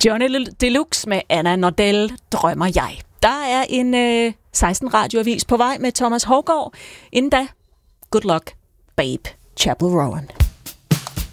Johnny Deluxe med Anna Nordell, Drømmer jeg. Der er en 16 radioavis på vej med Thomas Hougaard. Inden da, good luck, babe, Chapel Rowan.